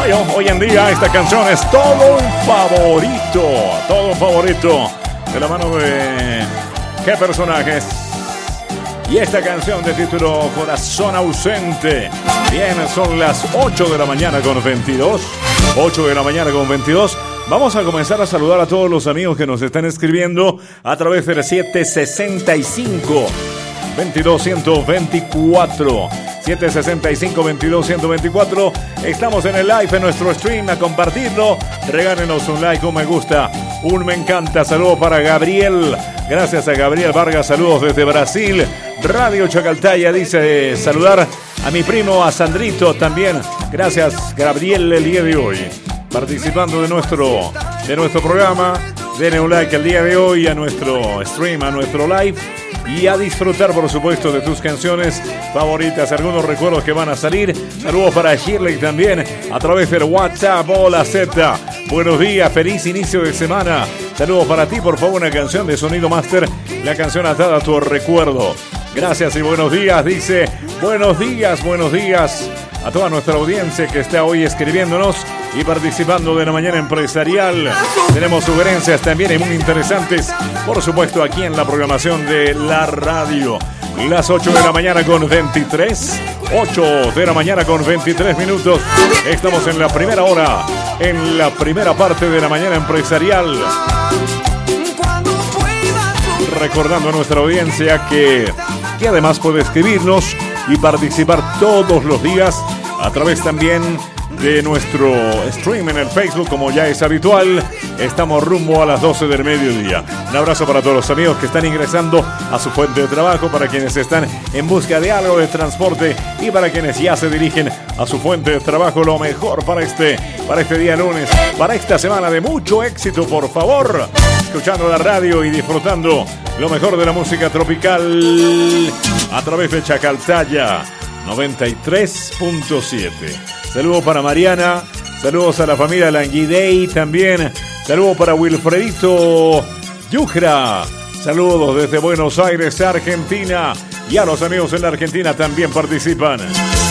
Bueno, hoy en día esta canción es todo un favorito de la mano de ¿qué personajes? Y esta canción de título Corazón Ausente. Bien, son las 8 de la mañana con 22. 8 de la mañana con 22. Vamos a comenzar a saludar a todos los amigos que nos están escribiendo a través del 765 22-124 765-22-124. Estamos en el live en nuestro stream. A compartirlo, regálenos un like, un me gusta, un me encanta. Saludos para Gabriel, gracias a Gabriel Vargas, saludos desde Brasil. Radio Chacaltaya dice saludar a mi primo, a Sandrito también. Gracias Gabriel el día de hoy participando de nuestro programa. Denle un like el día de hoy a nuestro stream, a nuestro live, y a disfrutar, por supuesto, de tus canciones favoritas, algunos recuerdos que van a salir. Saludos para Shirley también a través del WhatsApp. Hola Z, buenos días, feliz inicio de semana. Saludos para ti, por favor, una canción de Sonido Master, la canción atada a tu recuerdo. Gracias y buenos días, dice buenos días a toda nuestra audiencia que está hoy escribiéndonos y participando de la mañana empresarial. Tenemos sugerencias también y muy interesantes, por supuesto, aquí en la programación de la radio. Las 8 de la mañana con 23. 8 de la mañana con 23 minutos. Estamos en la primera hora, en la primera parte de la mañana empresarial. Recordando a nuestra audiencia que además puede escribirnos y participar todos los días a través también de nuestro stream en el Facebook, como ya es habitual. Estamos rumbo a las 12 del mediodía. Un abrazo para todos los amigos que están ingresando a su fuente de trabajo, para quienes están en busca de algo de transporte y para quienes ya se dirigen a su fuente de trabajo. Lo mejor para este día lunes, para esta semana de mucho éxito, por favor. Escuchando la radio y disfrutando lo mejor de la música tropical a través de Chacaltaya 93.7. Saludos para Mariana, saludos a la familia Languidey también, saludos para Wilfredito Yucra, saludos desde Buenos Aires, Argentina, y a los amigos en la Argentina también participan.